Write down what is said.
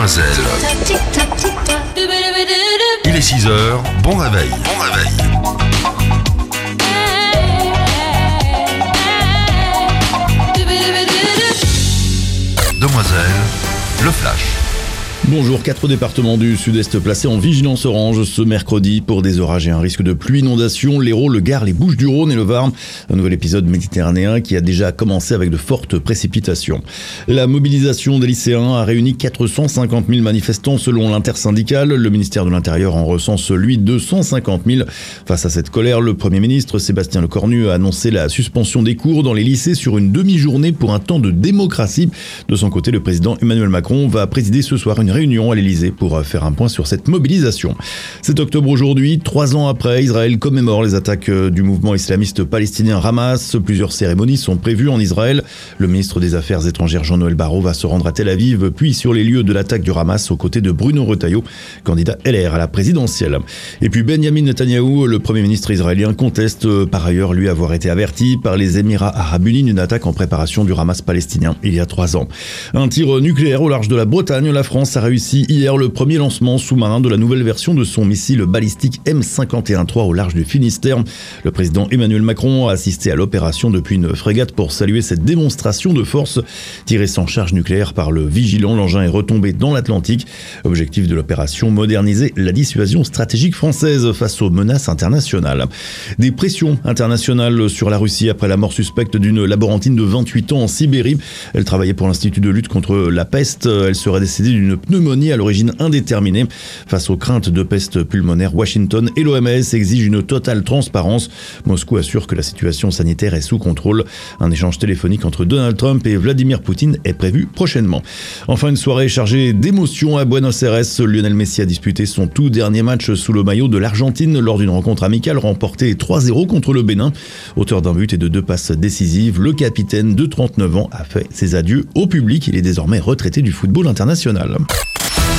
Demoiselle. Il est 6h, bon réveil. Bon réveil. Demoiselle, le flash. Bonjour, 4 départements du sud-est placés en vigilance orange ce mercredi pour des orages et un risque de pluie, inondation, l'Hérault, le Gard, les Bouches-du-Rhône et le Var. Un nouvel épisode méditerranéen qui a déjà commencé avec de fortes précipitations. La mobilisation des lycéens a réuni 450 000 manifestants selon l'intersyndicale. Le ministère de l'Intérieur en recense, lui, 250 000. Face à cette colère, le Premier ministre Sébastien Lecornu a annoncé la suspension des cours dans les lycées sur une demi-journée pour un temps de démocratie. De son côté, le président Emmanuel Macron va présider ce soir une réunion à l'Elysée pour faire un point sur cette mobilisation. 7 octobre aujourd'hui, 3 ans après, Israël commémore les attaques du mouvement islamiste palestinien Hamas. Plusieurs cérémonies sont prévues en Israël. Le ministre des Affaires étrangères Jean-Noël Barrot va se rendre à Tel Aviv, puis sur les lieux de l'attaque du Hamas aux côtés de Bruno Retailleau, candidat LR à la présidentielle. Et puis Benjamin Netanyahou, le Premier ministre israélien, conteste par ailleurs lui avoir été averti par les Émirats arabes unis d'une attaque en préparation du Hamas palestinien il y a 3 ans. Un tir nucléaire au large de la Bretagne, la France a réussi hier le premier lancement sous-marin de la nouvelle version de son missile balistique M51-3 au large du Finistère. Le président Emmanuel Macron a assisté à l'opération depuis une frégate pour saluer cette démonstration de force. Tiré sans charge nucléaire par le Vigilant, l'engin est retombé dans l'Atlantique. Objectif de l'opération, moderniser la dissuasion stratégique française face aux menaces internationales. Des pressions internationales sur la Russie après la mort suspecte d'une laborantine de 28 ans en Sibérie. Elle travaillait pour l'Institut de lutte contre la peste. Elle serait décédée d'une pneumonie à l'origine indéterminée. Face aux craintes de peste pulmonaire, Washington et l'OMS exigent une totale transparence. Moscou assure que la situation sanitaire est sous contrôle. Un échange téléphonique entre Donald Trump et Vladimir Poutine est prévu prochainement. Enfin, une soirée chargée d'émotions à Buenos Aires. Lionel Messi a disputé son tout dernier match sous le maillot de l'Argentine lors d'une rencontre amicale remportée 3-0 contre le Bénin. Auteur d'un but et de 2 passes décisives, le capitaine de 39 ans a fait ses adieux au public. Il est désormais retraité du football international.